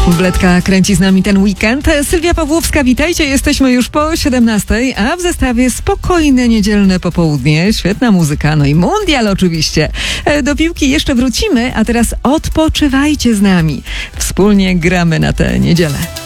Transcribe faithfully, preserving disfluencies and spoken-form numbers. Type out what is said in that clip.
Bledka kręci z nami ten weekend. Sylwia Pawłowska, witajcie. Jesteśmy już po siedemnastej, a w zestawie spokojne niedzielne popołudnie, świetna muzyka, no i mundial oczywiście. Do piłki jeszcze wrócimy, a teraz odpoczywajcie z nami. Wspólnie gramy na tę niedzielę.